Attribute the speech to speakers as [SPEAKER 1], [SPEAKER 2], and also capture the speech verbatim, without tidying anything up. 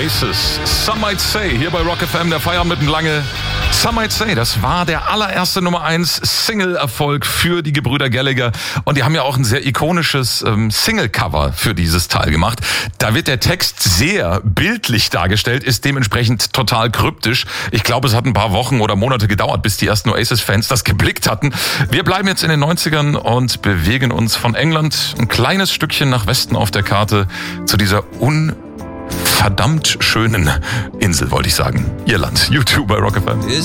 [SPEAKER 1] Oasis, Some Might Say, hier bei Rock F M, der Feierabend mit Lange. Some Might Say, das war der allererste Nummer eins Single-Erfolg für die Gebrüder Gallagher. Und die haben ja auch ein sehr ikonisches ähm, Single-Cover für dieses Teil gemacht. Da wird der Text sehr bildlich dargestellt, ist dementsprechend total kryptisch. Ich glaube, es hat ein paar Wochen oder Monate gedauert, bis die ersten Oasis-Fans das geblickt hatten. Wir bleiben jetzt in den neunzigern und bewegen uns von England ein kleines Stückchen nach Westen auf der Karte zu dieser un verdammt schönen Insel, wollte ich sagen. Irland. YouTube bei Rock F M.